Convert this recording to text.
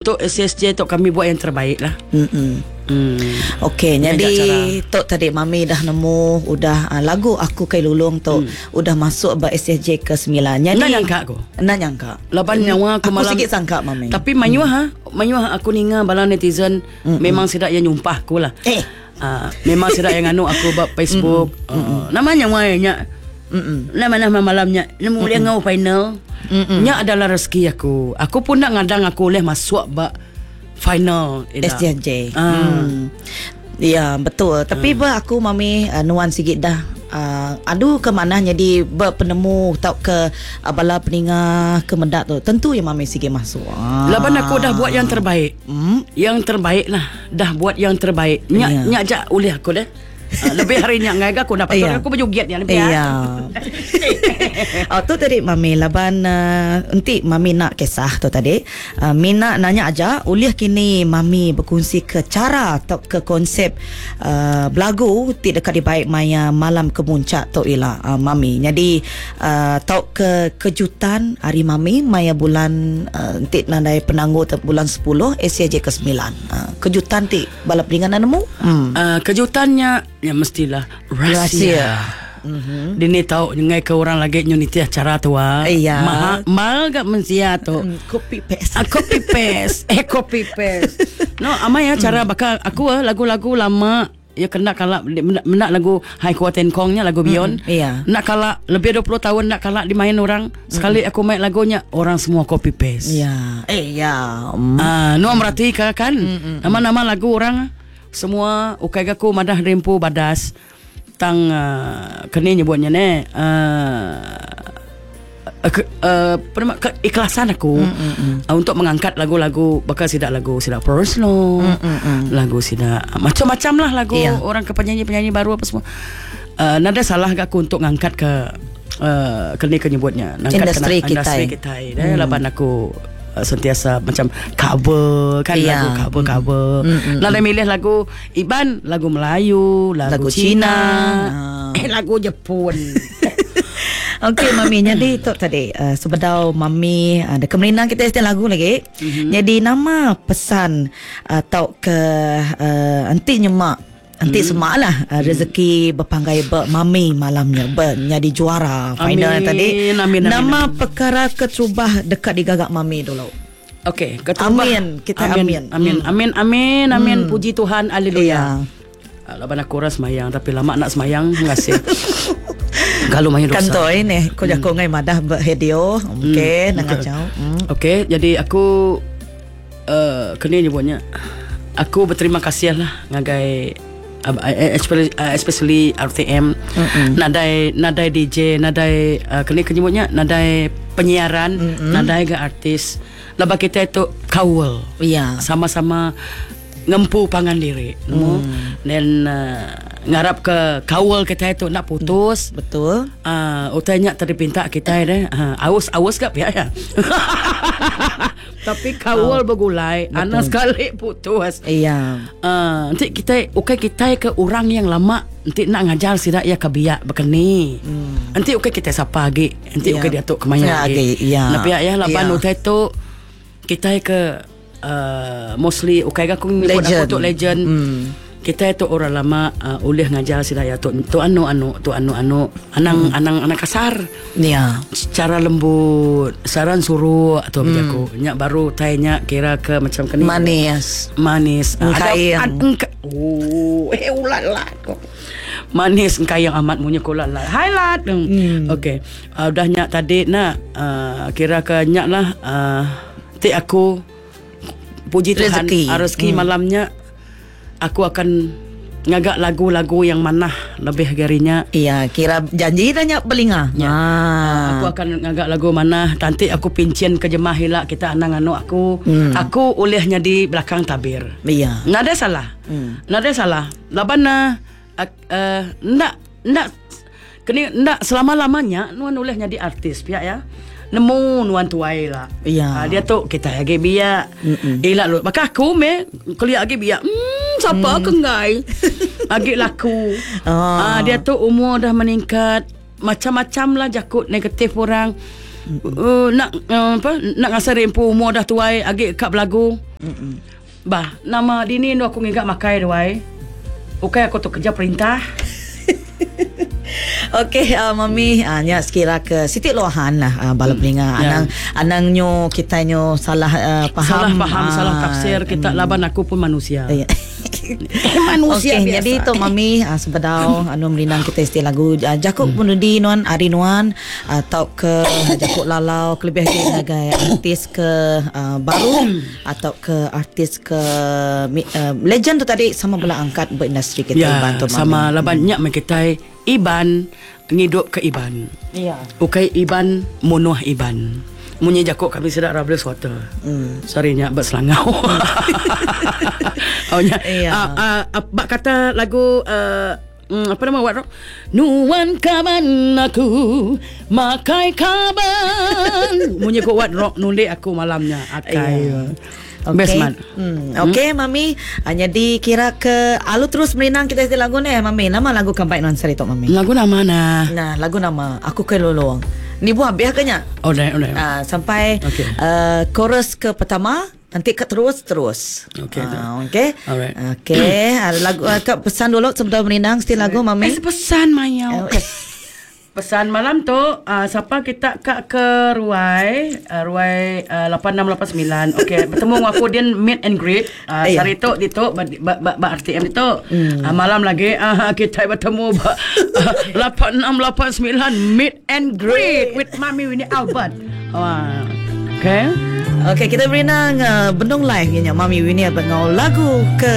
untuk SSJ tu kami buat yang terbaik lah. Okey, jadi tok tadi mami dah nemu lagu Aku Kai Lulung tok udah masuk ba SSJ ke-9. Jadi nak nyangka laban nyawa aku malam sikit sangka mami. Tapi manyuah aku ninga bala netizen memang sidak yang nyumpah aku lah. Memang sidak yang anu aku ba Facebook. Namanya wanya. Nama malamnya nemu dia ngau final. Nya adalah rezeki aku. Aku pun nak ngadang aku boleh masuk ba final SJJ. Ya betul. Tapi aku mami nuan sikit dah. Adu ke mana jadi penemu tau ke bala peningah ke mendak tu. Tentu yang mami sikit masuk. Laban aku dah buat yang terbaik. Yang terbaik lah. Dah buat yang terbaik. Nyak ajak oleh aku dah. Lebih hari nyak ngai aku dapat aku berjoget yang lebih. Tu tadi mami laban nanti mami nak kisah tu tadi. Mina nanya aja ulih kini mami berkongsi ke cara atau ke konsep belagu tidak dekat di baik maya malam kemuncak tu ialah mami. Jadi tau ke kejutan hari mami maya bulan nanti nandai penanggu bulan 10 SCJ ke-9. Kejutan ti balap ringan nemu? Kejutannya ya mestilah rahsia. Dini tahu ngai ke orang lagi nyuniti acara tu mal gak mensia tu copy paste copy paste no ama ya cara bakal aku lagu-lagu lama ya kena kalak nak lagu High Quality Kongnya lagu Beyond nak kalak lebih 20 tahun nak kalak dimain orang sekali aku main lagunya orang semua copy paste no merhati kan nama-nama lagu orang semua ukai aku madah rempu badas tang kini nyebutnya keikhlasan aku untuk mengangkat lagu-lagu bakal sidak personal lagu sidak macam-macam lah lagu orang ke penyanyi-penyanyi baru apa semua. Nada salah gak aku untuk ngangkat ke kini nyebutnya industri kita laban aku sentiasa macam cover kan lagu cover. Lalu milih lagu Iban, lagu Melayu, lagu Cina, lagu Jepun. Okey mami, jadi tu tadi sebedau mami ada kemenangan kita istilah lagu lagi. Jadi nama pesan atau ke anti nyemak nanti semalah rezeki berpanggai mami malamnya jadi juara final tadi. Nama perkara ketrubah dekat digagak mami dulu. Okey, amin. Kita amin. Puji Tuhan, haleluya. Laban aku ras semayang tapi lama nak semayang ngasih. Kalau main dosa. Kanto ini ko jako ngai madah berhedio. Okey, nak kacau. Okey, jadi aku kena nyebutnya aku berterima kasih lah ngagai especially RTM nadai DJ nadai kena kenyebutnya nadai penyiaran nadai ke artis laba kita itu kawal sama-sama ngempu pangan diri dan ngarap ke kawal kita itu nak putus betul utanya terpinta kita awas gak ya tapi kawal bergulai anak sekali putus nanti kita ke orang yang lama nanti nak ngajar sidak ya kebiak berkeni nanti kita sapa lagi nanti dia tu kemana lagi tapi ya laban utai tu kita ke mostly aku legend. Untuk legend kita itu orang lama oleh ngajar sidaya tu anu anang kasar secara lembut saran suruh atau bejaku nyak baru tanya kira ke macam kini manis ulala manis engkai yang amat punya kolala highlight okey udah nyak tadi nak kira ke nyak lah ti aku puji Tuhan rezeki malamnya aku akan ngagak lagu-lagu yang mana lebih garinya kira janji tanya belinga aku akan ngagak lagu mana nanti aku pincin ke jemaah hilak kita anang-anu aku olehnya di belakang tabir nggak ada salah laban ndak selama-lamanya nuan olehnya di artis pihak ya nemu nuan tuai lah dia tu kita lagi biak elak lu maka aku kuliah lagi biak siapa kengai lagi laku dia tu umur dah meningkat macam-macam lah jakut negatif orang nak ngasar rempu umur dah tuai agak kap belagu. Bah, nama dini nu aku ngigak makai tuai. Okey aku tu kerja perintah. Okey, mami nya sekira ke Siti Lohan lah bala peninga anang nyo kita nyo salah faham salah tafsir kita laban aku pun manusia. Manusia biasa. Jadi tu mami sebedau anu melinang kita istilah lagu jakuk punudi nuan ari nuan atau ke jakuk lalau kelebih sebagai artis ke baru atau ke artis ke legend tu tadi sama belah angkat berindustri kita bantu mami. Sama labannya kita Iban ngiduk ke Iban. Ya. Ukai Iban monoh Iban. Munyi jakuk kami sedak Rables water. Sorry nya bat selangau. Oh nya. Bak kata lagu apa nama wat nuan kaban aku makai kaban. Munyi ko wat rock nulik aku malamnya akai. Okay. Okay, mami. Jadi kira ke alu terus melinang kita istilah lagu ni mami. Nama lagu kampai non seri tok mami. Lagu nama nah. Nah, lagu nama aku ke lolong. Ni buah biar kenya. Oh dah. Sampai chorus ke pertama nanti ke terus. Okay. Okay. Alright. Okay. Lagu pesan dulu sebelum melinang istilah lagu mami. Pesan mayau. Pesan malam tu siapa kita ke Ruai 8689. Okey, bertemu dengan aku dia meet and greet. Hari tu ditu RTM itu malam lagi kita bertemu 8689 meet and greet with Mami Winnie Albert. Okay. Okay, kita berinang benung live nya Mami Winnie Albert ngau lagu ke